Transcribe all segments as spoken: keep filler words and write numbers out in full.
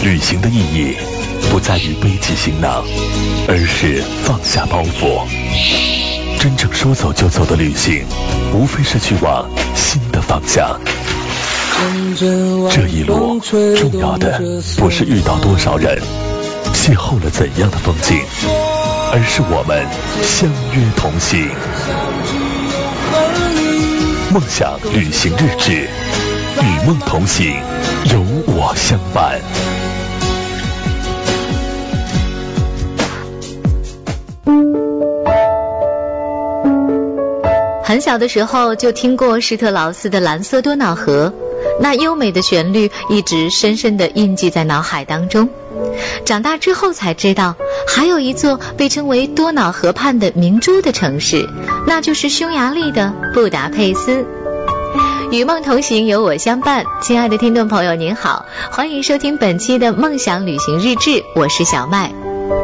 旅行的意义不在于背起行囊，而是放下包袱。真正说走就走的旅行，无非是去往新的方向。这一路重要的不是遇到多少人，邂逅了怎样的风景，而是我们相约同行。梦想旅行日志，与梦同行，有我相伴。 很小的时候就听过施特劳斯的蓝色多瑙河，那优美的旋律一直深深地印记在脑海当中。长大之后才知道，还有一座被称为多瑙河畔的明珠的城市，那就是匈牙利的布达佩斯。与梦同行，有我相伴。亲爱的听众朋友您好，欢迎收听本期的梦想旅行日志，我是小麦。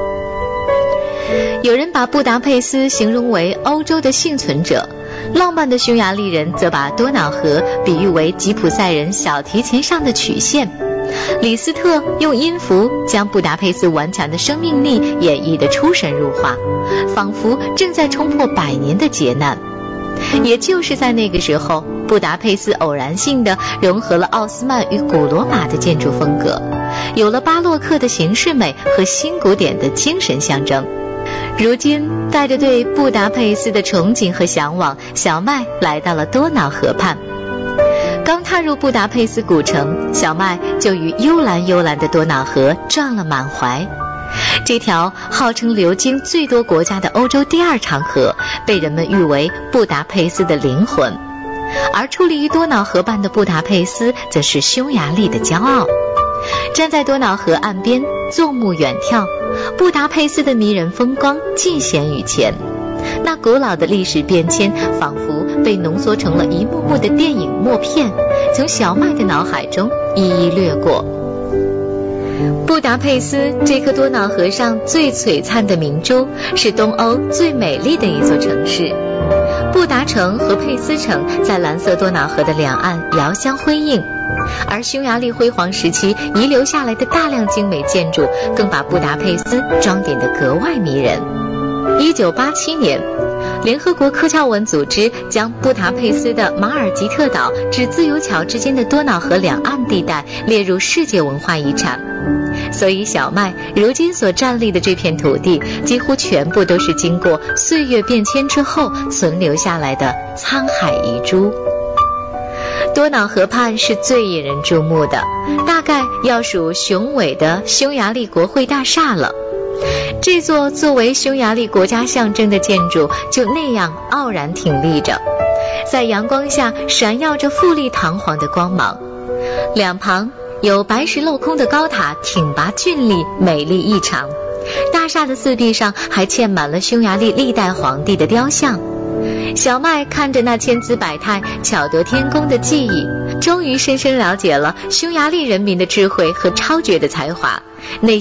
有人把布达佩斯形容为欧洲的幸存者，浪漫的匈牙利人则把多瑙河比喻为吉普赛人小提琴上的曲线。李斯特用音符将布达佩斯顽强的生命力演绎得出神入化，仿佛正在冲破百年的劫难。也就是在那个时候，布达佩斯偶然性地融合了奥斯曼与古罗马的建筑风格，有了巴洛克的形式美和新古典的精神象征。如今带着对布达佩斯的憧憬和向往，小麦来到了多瑙河畔。刚踏入布达佩斯古城，小麦就与幽蓝幽蓝的多瑙河撞了满怀。这条号称流经最多国家的欧洲第二长河，被人们誉为布达佩斯的灵魂。而矗立于多瑙河畔的布达佩斯，则是匈牙利的骄傲。站在多瑙河岸边，纵目远眺，布达佩斯的迷人风光尽显于前。那古老的历史变迁仿佛被浓缩成了一幕幕的电影默片，从小麦的脑海中一一掠过。布达佩斯这颗多瑙河上最璀璨的明珠，是东欧最美丽的一座城市。布达城和佩斯城在蓝色多瑙河的两岸遥相辉映，而匈牙利辉煌时期遗留下来的大量精美建筑，更把布达佩斯装点得格外迷人。一九八七年，联合国科教文组织将布达佩斯的马尔吉特岛至自由桥之间的多瑙河两岸地带列入世界文化遗产。所以小麦如今所站立的这片土地，几乎全部都是经过岁月变迁之后存留下来的沧海遗珠。多瑙河畔是最引人注目的，大概要数雄伟的匈牙利国会大厦了。这座作为匈牙利国家象征的建筑就那样傲然挺立着，在阳光下闪耀着富丽堂皇的光芒。两旁有白石镂空的高塔，挺拔峻丽，美丽异常。大厦的四壁上还嵌满了匈牙利历代皇帝的雕像。小麦看着那千姿百态、巧夺天工的技艺，终于深深了解了匈牙利人民的智慧和超绝的才华。内